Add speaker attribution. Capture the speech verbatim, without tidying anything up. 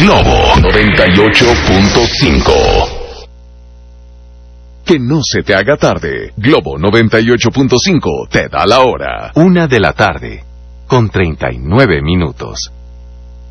Speaker 1: Globo noventa y ocho punto cinco. Que no se te haga tarde. Globo noventa y ocho punto cinco te da la hora. Una de la tarde, con treinta y nueve minutos.